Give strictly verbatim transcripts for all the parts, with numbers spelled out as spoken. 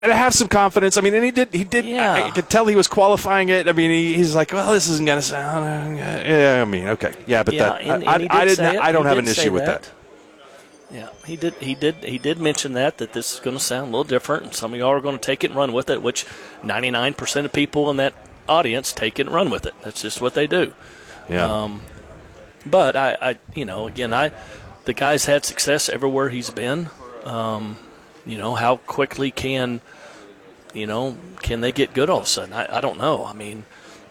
to have some confidence. I mean, and he did. He did. Yeah. I, I could tell he was qualifying it. I mean, he, he's like, well, this isn't going to sound. Uh, yeah, I mean, okay, yeah, but yeah, that and, I, and I, I did didn't. say I it. don't He have an did say issue with that. Yeah, he did. He did. He did mention that that this is going to sound a little different, and some of y'all are going to take it and run with it. Which ninety-nine percent of people in that audience take it and run with it. That's just what they do. Yeah. Um, but I, I, you know, again, I, the guy's had success everywhere he's been. Um, you know, how quickly can, you know, can they get good all of a sudden? I, I don't know. I mean,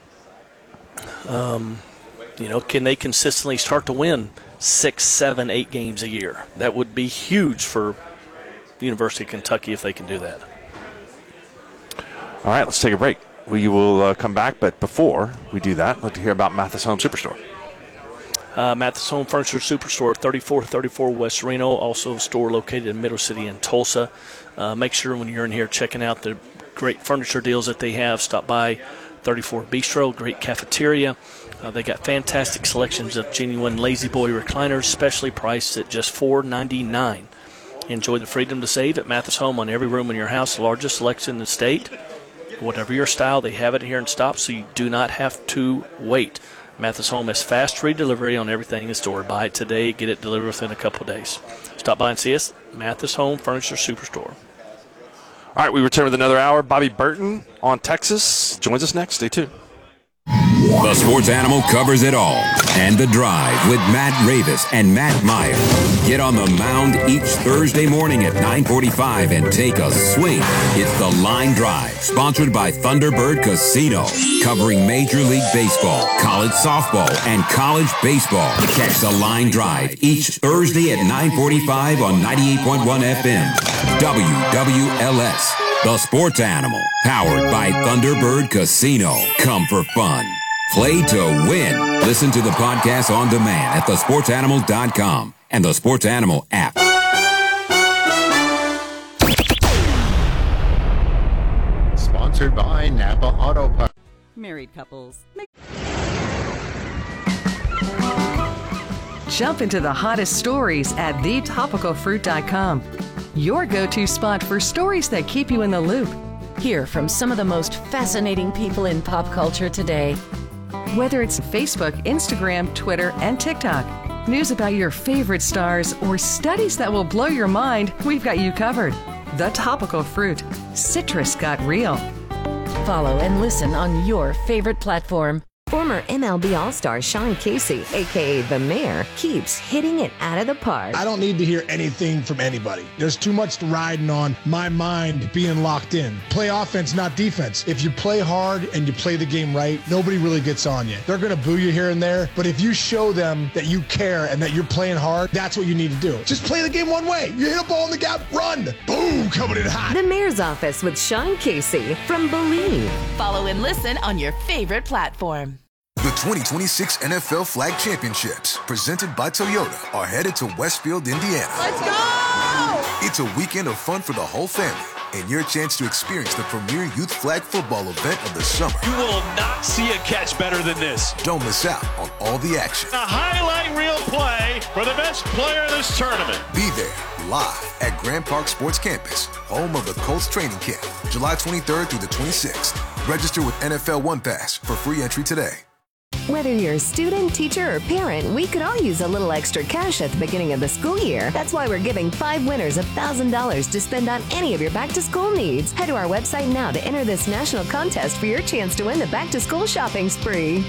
um, you know, can they consistently start to win six, seven, eight games a year? That would be huge for the University of Kentucky if they can do that. All right, let's take a break. We will uh, come back, but before we do that, I'd like to hear about Mathis Home Superstore. Uh, Mathis Home Furniture Superstore, thirty-four thirty-four West Reno, also a store located in Middle City and Tulsa. Uh, make sure when you're in here checking out the great furniture deals that they have, stop by thirty-four Bistro, great cafeteria. Uh, they got fantastic selections of genuine Lazy Boy recliners, specially priced at just four ninety-nine. Enjoy the freedom to save at Mathis Home on every room in your house, the largest selection in the state. Whatever your style, they have it here in stock, so you do not have to wait. Mathis Home has fast free delivery on everything in store. Buy it today, get it delivered within a couple of days. Stop by and see us, Mathis Home Furniture Superstore. All right, we return with another hour. Bobby Burton on Texas joins us next. Stay tuned. The Sports Animal covers it all. And The Drive with Matt Ravis and Matt Meyer. Get on the mound each Thursday morning at nine forty-five and take a swing. It's The Line Drive, sponsored by Thunderbird Casino, covering Major League Baseball, college softball, and college baseball. Catch The Line Drive each Thursday at nine forty-five on ninety-eight point one F M. W W L S, The Sports Animal, powered by Thunderbird Casino. Come for fun. Play to win. Listen to the podcast on demand at the sports animal dot com and the Sports Animal app. Sponsored by Napa Auto Parts. Married couples. Jump into the hottest stories at the topical fruit dot com. Your go-to spot for stories that keep you in the loop. Hear from some of the most fascinating people in pop culture today. Whether it's Facebook, Instagram, Twitter, and TikTok, news about your favorite stars, or studies that will blow your mind, we've got you covered. The Topical Fruit. Citrus got real. Follow and listen on your favorite platform. Former M L B All-Star Sean Casey, a k a. The Mayor, keeps hitting it out of the park. I don't need to hear anything from anybody. There's too much riding on my mind being locked in. Play offense, not defense. If you play hard and you play the game right, nobody really gets on you. They're going to boo you here and there, but if you show them that you care and that you're playing hard, that's what you need to do. Just play the game one way. You hit a ball in the gap, run. Boom, coming in hot. The Mayor's Office with Sean Casey from Believe. Follow and listen on your favorite platform. The twenty twenty-six N F L Flag Championships, presented by Toyota, are headed to Westfield, Indiana. Let's go! It's a weekend of fun for the whole family and your chance to experience the premier youth flag football event of the summer. You will not see a catch better than this. Don't miss out on all the action. A highlight reel play for the best player in this tournament. Be there live at Grand Park Sports Campus, home of the Colts training camp, July twenty-third through the twenty-sixth. Register with N F L One Pass for free entry today. Whether you're a student, teacher, or parent, we could all use a little extra cash at the beginning of the school year. That's why we're giving five winners one thousand dollars to spend on any of your back-to-school needs. Head to our website now to enter this national contest for your chance to win the back-to-school shopping spree.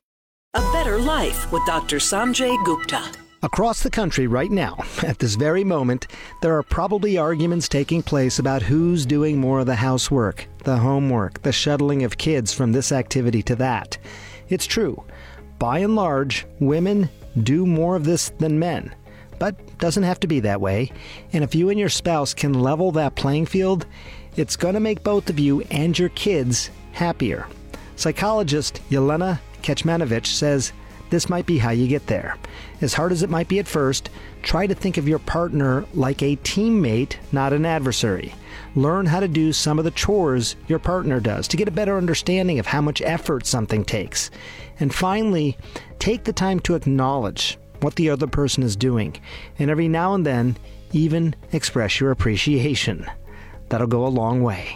A better life with Doctor Sanjay Gupta. Across the country right now, at this very moment, there are probably arguments taking place about who's doing more of the housework, the homework, the shuttling of kids from this activity to that. It's true. By and large, women do more of this than men. But doesn't have to be that way. And if you and your spouse can level that playing field, it's going to make both of you and your kids happier. Psychologist Yelena Kecmanovic says this might be how you get there. As hard as it might be at first, try to think of your partner like a teammate, not an adversary. Learn how to do some of the chores your partner does to get a better understanding of how much effort something takes. And finally, take the time to acknowledge what the other person is doing, and every now and then, even express your appreciation. That'll go a long way.